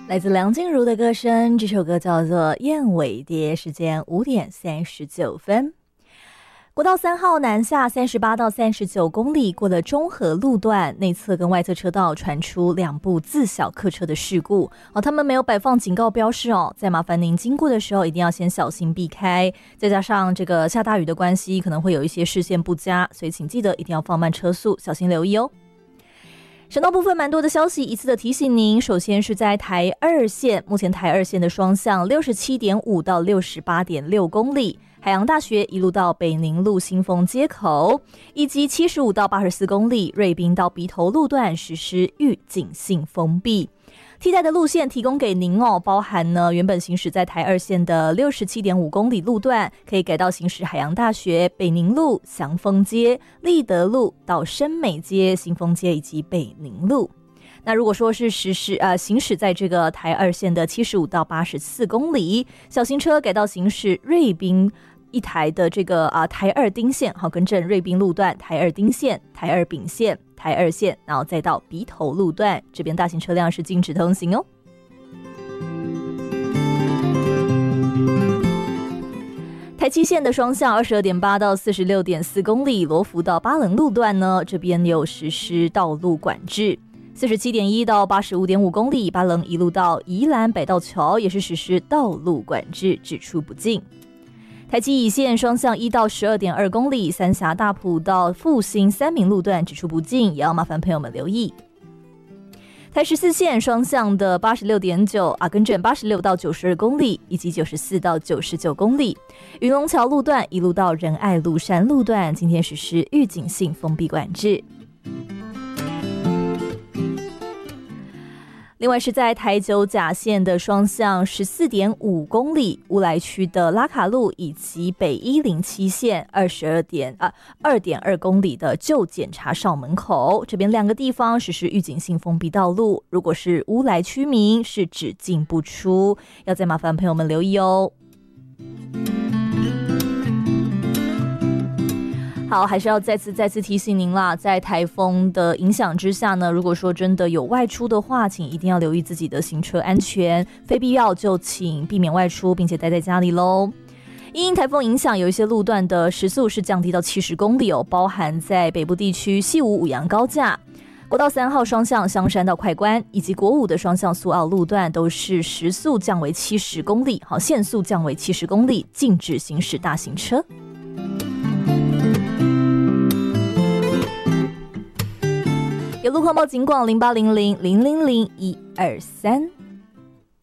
来自梁静茹的歌声，这首歌叫做《燕尾蝶》，时间5点39分。国道3号南下38到39公里，过了中和路段，内侧跟外侧车道传出2部自小客车的事故他们没有摆放警告标示再麻烦您经过的时候一定要先小心避开，再加上这个下大雨的关系，可能会有一些视线不佳，所以请记得一定要放慢车速，小心留意哦。省道部分蛮多的消息，一次的提醒您。首先是在台2线，目前台2线的双向 67.5 到 68.6 公里，海洋大学一路到北宁路新丰街口，以及75到84公里瑞滨到鼻头路段实施预警性封闭。替代的路线提供给您包含呢原本行驶在台2线的 67.5 公里路段，可以改到行驶海洋大学、北宁路、祥丰街、立德路到深美街、新丰街以及北宁路。那如果说是行驶在这个台2线的75到84公里，小型车改到行驶瑞滨一台的这个台2丁线，好，更正瑞滨路段台2丁线、台2丙线、台2线，然后再到鼻头路段，这边大型车辆是禁止通行哦。台7线的双向 22.8 到 46.4 公里，罗浮到巴棱路段呢，这边有实施道路管制。47.1 到 85.5 公里，巴棱一路到宜兰北道桥也是实施道路管制，只出不进。台7乙线双向1到 12.2 公里，三峡大埔到复兴三民路段只出不进，也要麻烦朋友们留意。台14线双向的 86.9 更正86到92公里，以及94到99公里，云龙桥路段一路到仁爱路山路段，今天实施预警性封闭管制。另外是在台9甲线的双向 14.5 公里，乌来区的拉卡路以及北107线 2.2 公里的旧检察哨门口，这边2个地方实施预警性封闭道路，如果是乌来区民是只进不出，要再麻烦朋友们留意哦。好，还是要再次提醒您啦，在台风的影响之下呢，如果说真的有外出的话，请一定要留意自己的行车安全，非必要就请避免外出，并且待在家里咯。因台风影响，有一些路段的时速是降低到70公里包含在北部地区西武五杨高架、国道3号双向香山到快关，以及国5的双向苏澳路段都是时速降为70公里，好，限速降为70公里，禁止行驶大型车。有路况报警广0800000123。